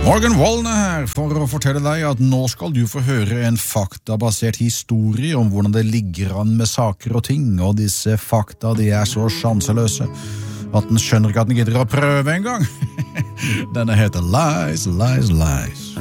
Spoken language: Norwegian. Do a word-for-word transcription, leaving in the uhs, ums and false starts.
Morgan Wallen er her for å fortelle deg at nå skal du få høre en faktabasert historie om hvordan det ligger an med saker og ting, og disse fakta de er så sjanseløse at den skjønner ikke at den gidder å prøve en gang. Denne heter Lies, Lies, Lies.